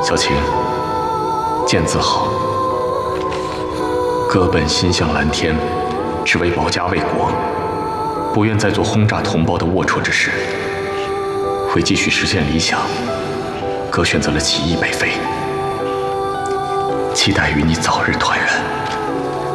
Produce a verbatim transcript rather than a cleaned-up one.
小晴，见字好。哥本心向蓝天，只为保家卫国，不愿再做轰炸同胞的龌龊之事。为继续实现理想，哥选择了起义北非，期待与你早日团圆。